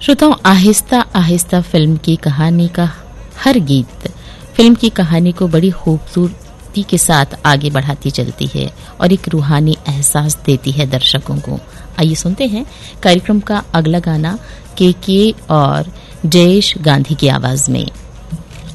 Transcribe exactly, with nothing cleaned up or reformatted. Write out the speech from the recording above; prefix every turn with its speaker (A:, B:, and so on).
A: श्रोताओं, आहिस्ता आहिस्ता फिल्म की कहानी का हर गीत फिल्म की कहानी को बड़ी खूबसूरती के साथ आगे बढ़ाती चलती है और एक रूहानी एहसास देती है दर्शकों को। आइए सुनते हैं कार्यक्रम का अगला गाना के के और जयेश गांधी की आवाज में।